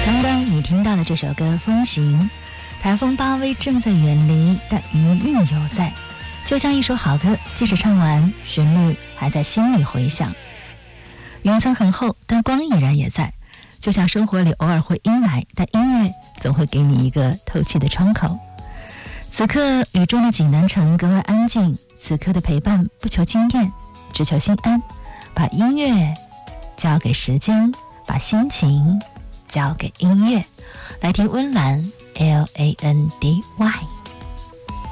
刚刚你听到的这首歌《风行》，台风巴威正在远离，但余韵犹在，就像一首好歌，即使唱完，旋律还在心里回响。云层很厚，但光依然也在，就像生活里偶尔会阴霾，但音乐总会给你一个透气的窗口。此刻雨中的济南城格外安静，此刻的陪伴不求惊艳，只求心安。把音乐交给时间，把心情交给音乐，来听温岚 LANDY。